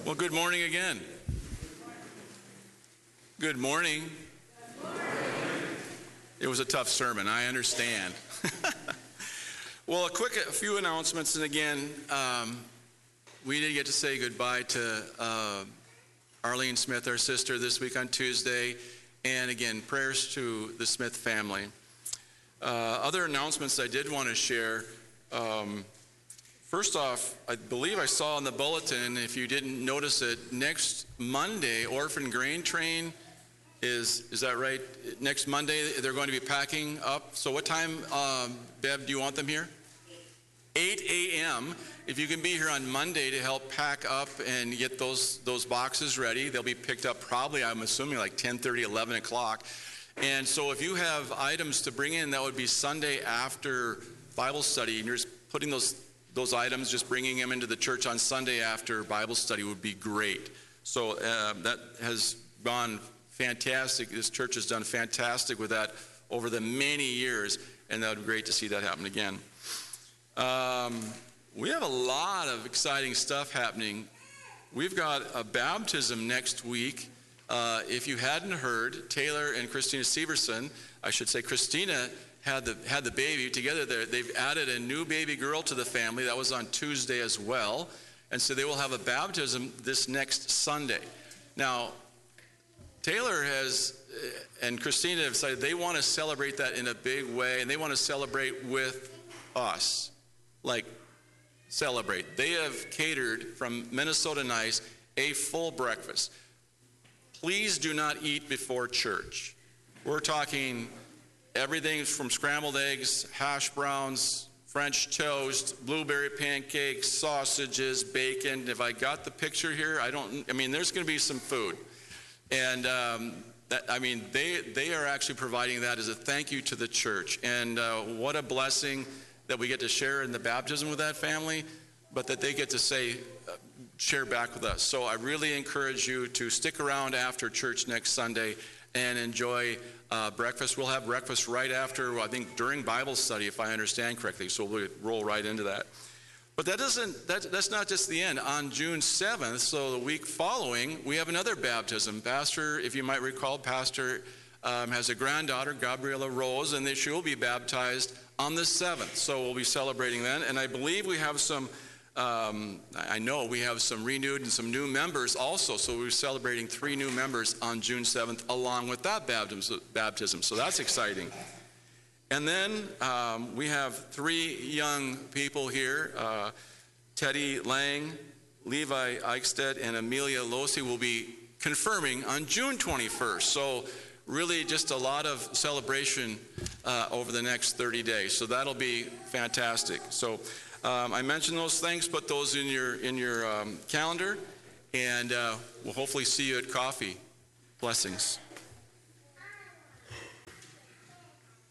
Well, good morning again. Good morning. It was a tough sermon, I understand. Well, a few announcements, and again, we did get to say goodbye to Arlene Smith, our sister, this week on Tuesday, and again, prayers to the Smith family. Other announcements I did want to share. First off, I believe I saw in the bulletin, if you didn't notice it, next Monday, Orphan Grain Train is that right? Next Monday, they're going to be packing up. So what time, Bev, do you want them here? 8 a.m. If you can be here on Monday to help pack up and get those boxes ready, they'll be picked up probably, I'm assuming, like 10:30, 11 o'clock. And so if you have items to bring in, that would be Sunday after Bible study, and you're just putting those items, just bringing them into the church on Sunday after Bible study would be great. So that has gone fantastic. This church has done fantastic with that over the many years, and that would be great to see that happen again. We have a lot of exciting stuff happening. We've got a baptism next week. If you hadn't heard, Taylor and Christina Severson, I should say Christina had the baby together there. They've added a new baby girl to the family. That was on Tuesday as well. And so they will have a baptism this next Sunday. Now, Taylor and Christina have decided they want to celebrate that in a big way, and they want to celebrate with us. Like, celebrate. They have catered from Minnesota Nice a full breakfast. Please do not eat before church. We're talking everything from scrambled eggs, hash browns, French toast, blueberry pancakes, sausages, bacon. If I got the picture here, there's going to be some food. And they are actually providing that as a thank you to the church. And what a blessing that we get to share in the baptism with that family, but that they get to share back with us. So I really encourage you to stick around after church next Sunday and enjoy breakfast. We'll have breakfast right after, I think, during Bible study, if I understand correctly. So we'll roll right into that. But that's not just the end. On June 7th, so the week following, we have another baptism. Pastor, if you might recall, Pastor has a granddaughter, Gabriela Rose, and she will be baptized on the 7th. So we'll be celebrating then. And I believe we have I know we have some renewed and some new members also. So we're celebrating 3 new members on June 7th along with that baptism. So that's exciting. And then we have 3 young people here. Teddy Lang, Levi Eichstedt, and Amelia Losi will be confirming on June 21st. So really just a lot of celebration over the next 30 days. So that'll be fantastic. So I mentioned those things. Put those in your calendar, and we'll hopefully see you at coffee. Blessings.